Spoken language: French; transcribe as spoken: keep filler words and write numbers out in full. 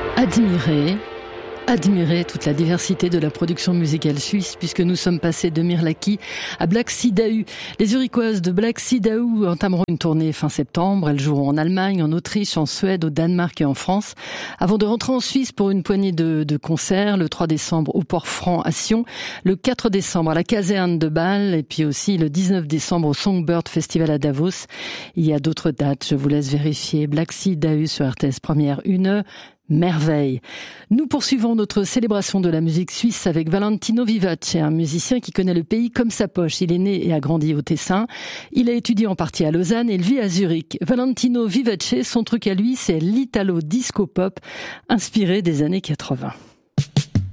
Admirer, admirer toute la diversité de la production musicale suisse, puisque nous sommes passés de Mirlaki à Black Sea Dahu. Les Zurichoises de Black Sea Dahu entameront une tournée fin septembre. Elles joueront en Allemagne, en Autriche, en Suède, au Danemark et en France, avant de rentrer en Suisse pour une poignée de, de concerts, le trois décembre au Port-Franc à Sion, le quatre décembre à la caserne de Bâle, et puis aussi le dix-neuf décembre au Songbird Festival à Davos. Il y a d'autres dates, je vous laisse vérifier. Black Sea Dahu sur R T S Première, une merveille. Nous poursuivons notre célébration de la musique suisse avec Valentino Vivace, un musicien qui connaît le pays comme sa poche. Il est né et a grandi au Tessin. Il a étudié en partie à Lausanne et il vit à Zurich. Valentino Vivace, son truc à lui, c'est l'italo disco pop inspiré des années quatre-vingts.